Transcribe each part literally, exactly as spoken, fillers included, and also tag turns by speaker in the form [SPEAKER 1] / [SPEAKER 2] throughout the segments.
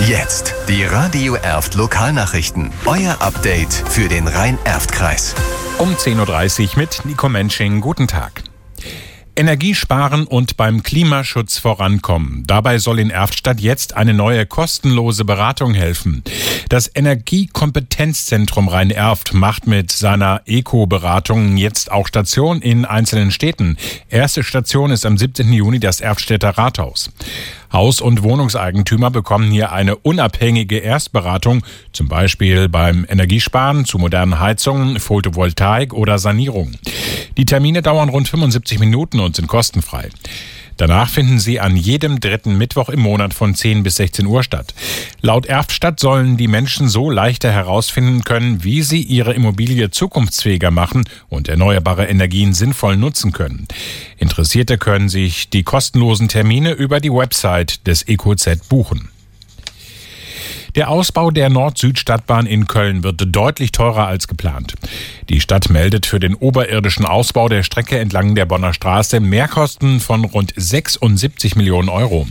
[SPEAKER 1] Jetzt die Radio Erft Lokalnachrichten. Euer Update für den Rhein-Erft-Kreis.
[SPEAKER 2] Um zehn Uhr dreißig mit Nico Mensching. Guten Tag. Energie sparen und beim Klimaschutz vorankommen. Dabei soll in Erftstadt jetzt eine neue kostenlose Beratung helfen. Das Energiekompetenzzentrum Rhein-Erft macht mit seiner Eco-Beratung jetzt auch Station in einzelnen Städten. Erste Station ist am siebzehnten Juni das Erftstädter Rathaus. Haus- und Wohnungseigentümer bekommen hier eine unabhängige Erstberatung, zum Beispiel beim Energiesparen, zu modernen Heizungen, Photovoltaik oder Sanierung. Die Termine dauern rund fünfundsiebzig Minuten und sind kostenfrei. Danach finden sie an jedem dritten Mittwoch im Monat von zehn bis sechzehn Uhr statt. Laut Erftstadt sollen die Menschen so leichter herausfinden können, wie sie ihre Immobilie zukunftsfähiger machen und erneuerbare Energien sinnvoll nutzen können. Interessierte können sich die kostenlosen Termine über die Website des E Q Z buchen. Der Ausbau der Nord-Süd-Stadtbahn in Köln wird deutlich teurer als geplant. Die Stadt meldet für den oberirdischen Ausbau der Strecke entlang der Bonner Straße Mehrkosten von rund sechsundsiebzig Millionen Euro.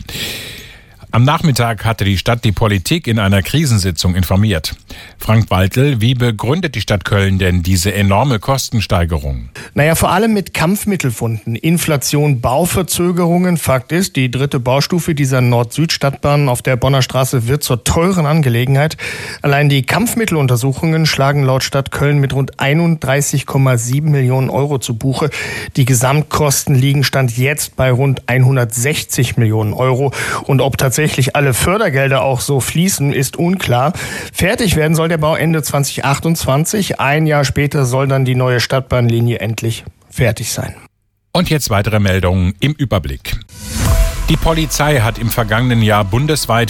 [SPEAKER 2] Am Nachmittag hatte die Stadt die Politik in einer Krisensitzung informiert. Frank Waltel, wie begründet die Stadt Köln denn diese enorme Kostensteigerung?
[SPEAKER 3] Naja, vor allem mit Kampfmittelfunden, Inflation, Bauverzögerungen. Fakt ist, die dritte Baustufe dieser Nord-Süd-Stadtbahn auf der Bonner Straße wird zur teuren Angelegenheit. Allein die Kampfmitteluntersuchungen schlagen laut Stadt Köln mit rund einunddreißig Komma sieben Millionen Euro zu Buche. Die Gesamtkosten liegen Stand jetzt bei rund hundertsechzig Millionen Euro. Und ob tatsächlich alle Fördergelder auch so fließen, ist unklar. Fertig werden soll der Bau Ende zweitausendachtundzwanzig. Ein Jahr später soll dann die neue Stadtbahnlinie endlich fertig sein.
[SPEAKER 2] Und jetzt weitere Meldungen im Überblick. Die Polizei hat im vergangenen Jahr bundesweit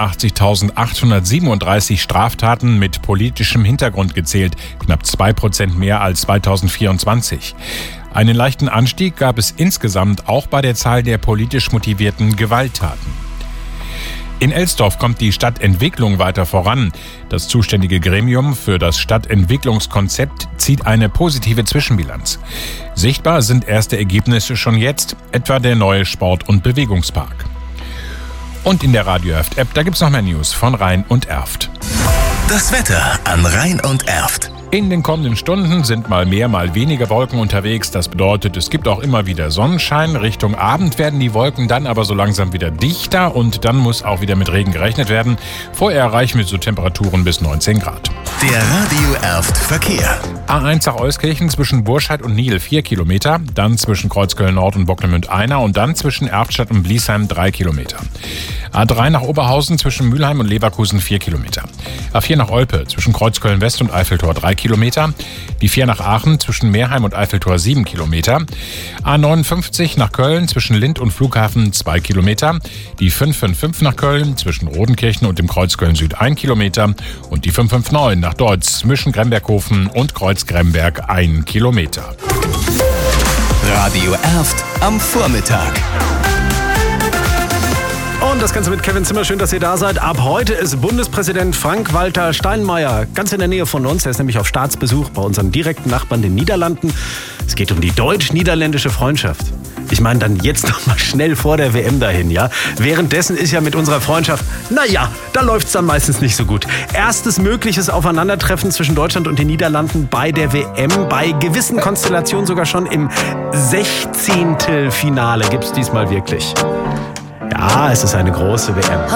[SPEAKER 2] fünfundachtzigtausendachthundertsiebenunddreißig Straftaten mit politischem Hintergrund gezählt, knapp zwei Prozent mehr als zweitausendvierundzwanzig. Einen leichten Anstieg gab es insgesamt auch bei der Zahl der politisch motivierten Gewalttaten. In Elsdorf kommt die Stadtentwicklung weiter voran. Das zuständige Gremium für das Stadtentwicklungskonzept zieht eine positive Zwischenbilanz. Sichtbar sind erste Ergebnisse schon jetzt, etwa der neue Sport- und Bewegungspark. Und in der Radio Erft-App, da gibt's noch mehr News von Rhein und Erft.
[SPEAKER 1] Das Wetter an Rhein und Erft.
[SPEAKER 2] In den kommenden Stunden sind mal mehr, mal weniger Wolken unterwegs. Das bedeutet, es gibt auch immer wieder Sonnenschein. Richtung Abend werden die Wolken dann aber so langsam wieder dichter und dann muss auch wieder mit Regen gerechnet werden. Vorher erreichen wir so Temperaturen bis neunzehn Grad.
[SPEAKER 1] Der Radio Erft Verkehr.
[SPEAKER 2] A eins nach Euskirchen zwischen Burscheid und Niel vier Kilometer, dann zwischen Kreuzköln Nord und Bocklemünd einer und dann zwischen Erftstadt und Bliesheim drei Kilometer. A drei nach Oberhausen zwischen Mülheim und Leverkusen vier Kilometer. A vier nach Olpe zwischen Kreuzköln West und Eiffeltor drei Kilometer. Die vier nach Aachen zwischen Meerheim und Eiffeltor sieben Kilometer. A neunundfünfzig nach Köln zwischen Lind und Flughafen zwei Kilometer. Die fünf fünf fünf nach Köln zwischen Rodenkirchen und dem Kreuzköln Süd ein Kilometer. Und die fünf fünf neun nach Deutz zwischen Gremberghofen und Kreuzgremberg ein Kilometer.
[SPEAKER 1] Radio Erft am Vormittag.
[SPEAKER 4] Und das Ganze mit Kevin Zimmer. Schön, dass ihr da seid. Ab heute ist Bundespräsident Frank-Walter Steinmeier ganz in der Nähe von uns. Er ist nämlich auf Staatsbesuch bei unseren direkten Nachbarn, den Niederlanden. Es geht um die deutsch-niederländische Freundschaft. Ich meine, dann jetzt noch mal schnell vor der W M dahin, ja? Währenddessen ist ja mit unserer Freundschaft, naja, da läuft's dann meistens nicht so gut. Erstes mögliches Aufeinandertreffen zwischen Deutschland und den Niederlanden bei der W M. Bei gewissen Konstellationen sogar schon im Sechzehntelfinale gibt's diesmal wirklich. Ja, es ist eine große W M.